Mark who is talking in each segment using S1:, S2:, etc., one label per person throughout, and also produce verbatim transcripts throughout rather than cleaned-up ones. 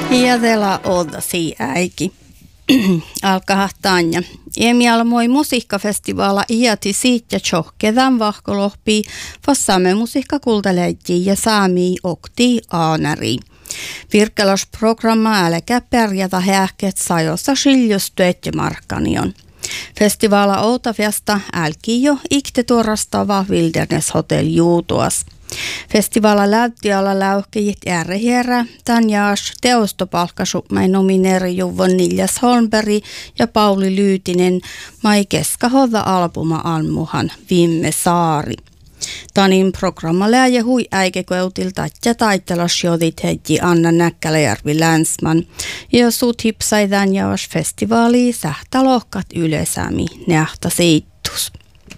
S1: Ja tela odasi äiki. Alkaa Tanja. Emi almoi musiikkafestivaala iäti siitä tjohkedan vahkolohpii, vassaamme musiikkakultaleijii ja saamii oktii aanari. Virkelasprogramma älkä pärjätä hähket sajossa skiljustyöt markkanion. Festivaala Outafjasta älki jo ikte tuorastava Wilderness Hotel juutuas. Festivaala läyttiala läuhkejit ärhierä, Tanjaas teostopalkkasumai nomineeri Juvon Niljas Holmberg ja Pauli Lyytinen mai keskahoda albuma almuhan Vimme Saari. Tanin programma läjä hui äikekoeutilta ja taitelas jodit heijji Anna Näkkäläjärvi Länsman ja suut hipsai Tanjaas festivaaliin sähtä lohkat ylesämi nähtä seittus.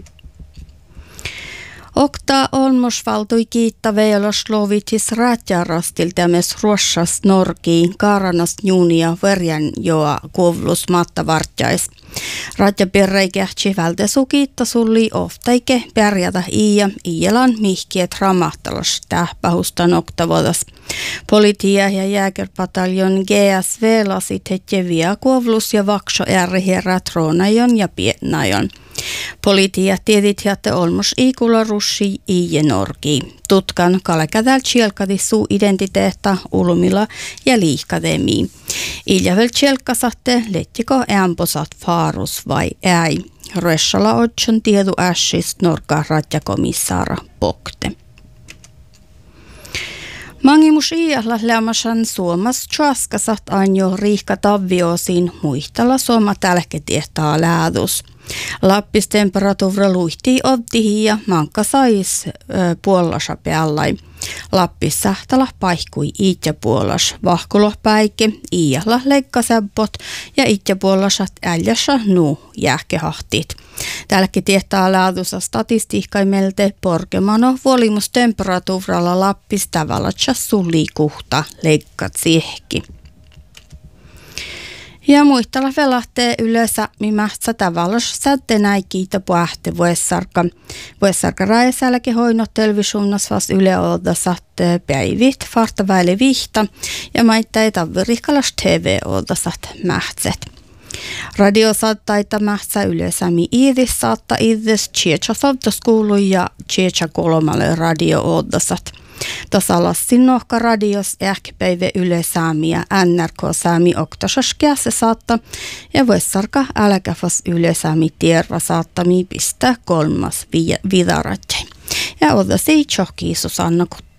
S1: Okta olmosvaltui kiitta veilos lovitis räätjärastilta myös ruossas norkiin karanast juunia verjan joa kuovlus mattavartjais. Ratjapirrei kähtsi vältesu kiitta sulli oftaike pärjätä iia iilan mihkiet ramahtalas tähpähusta noktavodas. Politia ja jääkerpataljon G S V lasit hetje via kuovlus ja vakso ärherä tronajon ja pienajon. Politia tiedit jätte olmos iikulla russi iie norki. Tutkan kalekädäl tjelkadi suu identiteetta ulumilla ja liikademi. Iljavel tjelkasatte lettiko ämposat faarus vai äi. Rössala otson tiedu ässist norka ratjakomissaara Pokte. Mangimus iällä lämmäsän Suomas tjaskasat anjo riihka tavviosin muistella Suoma tälketiehtaa läädus. Lappis temperatuura luihtii oddihin ja mankka sais puolasa päällai. Lappis sähtälä paikui iitja puolas vahkulohpäike, iällä leikkasäppot ja iitja puolasat äljässä nuu jääkehahtit. Tälläkin tietää laadussa statistiikkaimelte porkemano vuolimustemperatuuralla Lappis tavallatsa sulli kuhta leikkat siehki. Ja muistella velahtee yleensä mimähtsä tavallaan sättenäi kiitä puhte vuessarka. Vuessarka raesälläki hoinot televisionas vas yle odasat päivit farta väile vihta ja maittai tavvirikalas T V-odasat mähtset. Radio saattaita mähtsä yleisämi iidis saattaa iidis Tjecha sovtoskoulu ja Tjecha kolmalle radio-odasat. Tasalassin nohka radios ähkipäivä yleisämiä N R K-säämi oktasas käse saatta ja vuessarka äläkäfas yleisämi tierra saattami pistää kolmas vidaratjai. Ja odasi tjohki Susanna Kut.